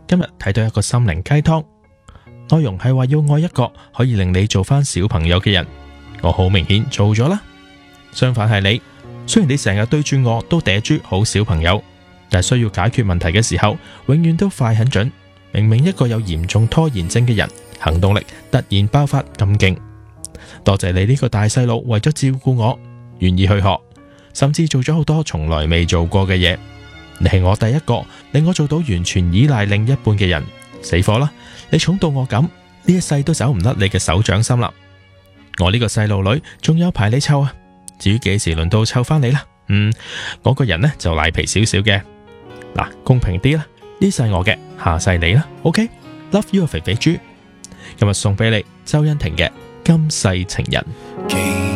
今日睇到一個心靈雞湯，內容係話要愛一個可以令你做翻小朋友嘅人。我好明顯做咗啦。相反係你，雖然你成日對住我都嗲豬好小朋友，但係需要解決問題嘅時候，永遠都快很準。明明一個有嚴重拖延症嘅人，行動力突然爆發咁勁。多謝你呢個大細路為咗照顧我，願意去學，甚至做咗好多從來未做過嘅嘢。你係我第一個令我做到完全依賴另一半嘅人。死火啦！你寵到我咁，呢一世都走唔甩你嘅手掌心啦。我呢個細路女仲有排你湊啊！至於幾時輪到湊翻你啦？我個人呢就賴皮少少嘅。嗱，公平啲啦，呢世我嘅，下世你啦。OK，Love you 肥肥豬。今日送俾你周欣婷嘅《今世情人》。